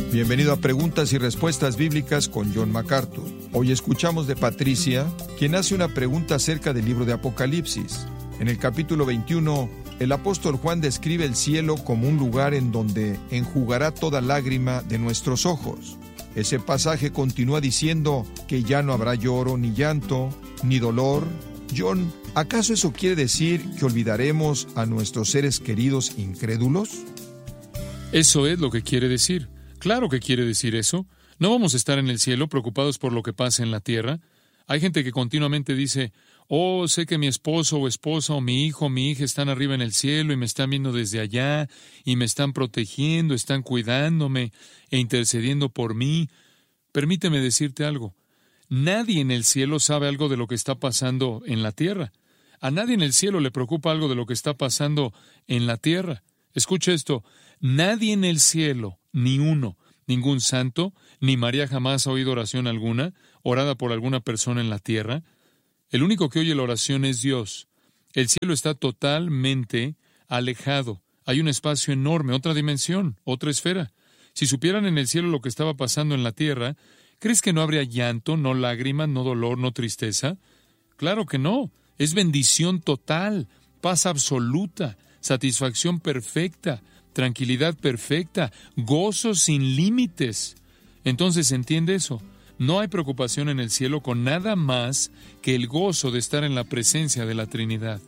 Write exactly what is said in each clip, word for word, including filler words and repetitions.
Bienvenido a Preguntas y Respuestas Bíblicas con John MacArthur. Hoy escuchamos de Patricia, quien hace una pregunta acerca del libro de Apocalipsis. En el capítulo veintiuno, el apóstol Juan describe el cielo como un lugar en donde enjugará toda lágrima de nuestros ojos. Ese pasaje continúa diciendo que ya no habrá lloro, ni llanto, ni dolor. John, ¿acaso eso quiere decir que olvidaremos a nuestros seres queridos incrédulos? Eso es lo que quiere decir. Claro que quiere decir eso. No vamos a estar en el cielo preocupados por lo que pasa en la tierra. Hay gente que continuamente dice, oh, sé que mi esposo o esposa o mi hijo o mi hija están arriba en el cielo y me están viendo desde allá y me están protegiendo, están cuidándome e intercediendo por mí. Permíteme decirte algo. Nadie en el cielo sabe algo de lo que está pasando en la tierra. A nadie en el cielo le preocupa algo de lo que está pasando en la tierra. Escucha esto. Nadie en el cielo, ni uno, ningún santo, ni María jamás ha oído oración alguna, orada por alguna persona en la tierra. El único que oye la oración es Dios. El cielo está totalmente alejado. Hay un espacio enorme, otra dimensión, otra esfera. Si supieran en el cielo lo que estaba pasando en la tierra, ¿crees que no habría llanto, no lágrimas, no dolor, no tristeza? Claro que no. Es bendición total, paz absoluta, satisfacción perfecta, tranquilidad perfecta, gozo sin límites. Entonces, ¿entiende eso? No hay preocupación en el cielo con nada más que el gozo de estar en la presencia de la Trinidad.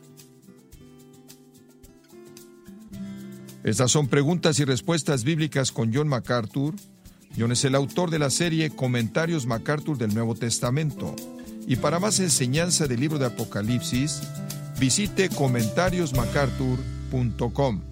Estas son preguntas y respuestas bíblicas con John MacArthur. John es el autor de la serie Comentarios MacArthur del Nuevo Testamento. Y para más enseñanza del libro de Apocalipsis, visite comentarios macarthur punto com.